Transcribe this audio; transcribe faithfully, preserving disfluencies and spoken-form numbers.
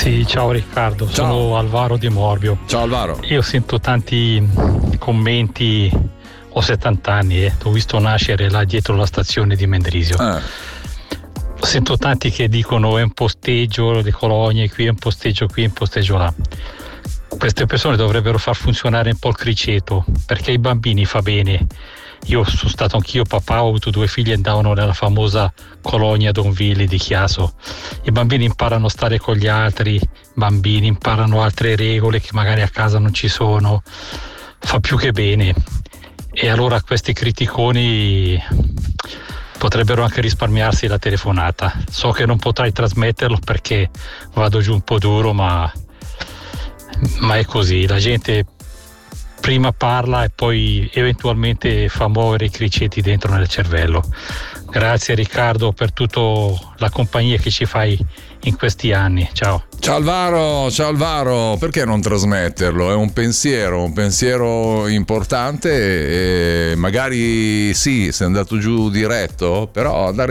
Sì, ciao Riccardo, Ciao. sono Alvaro di Morbio. Ciao Alvaro. Io sento tanti commenti, ho settanta anni, eh, t'ho visto nascere là dietro la stazione di Mendrisio. Eh. Sento tanti che dicono è un posteggio le colonie, qui è un posteggio qui, è un posteggio là. Queste persone dovrebbero far funzionare un po' il criceto, perché ai bambini fa bene. Io sono stato anch'io papà, ho avuto due figli e andavano nella famosa colonia Donville di Chiasso. I bambini imparano a stare con gli altri bambini, imparano altre regole che magari a casa non ci sono, fa più che bene. E allora questi criticoni potrebbero anche risparmiarsi la telefonata. So che non potrai trasmetterlo perché vado giù un po' duro, ma, ma è così, la gente prima parla e poi eventualmente fa muovere i criceti dentro nel cervello. Grazie Riccardo per tutta la compagnia che ci fai in questi anni. Ciao. Ciao Alvaro, ciao Alvaro, perché non trasmetterlo? È un pensiero, un pensiero importante e magari sì, sei andato giù diretto, però andare